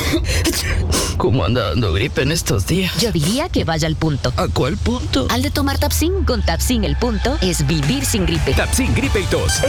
¿Cómo anda dando gripe en estos días? Yo diría que vaya al punto. ¿A cuál punto? Al de tomar Tapsin. Con Tapsin el punto es vivir sin gripe. Tapsin Gripe y Tos.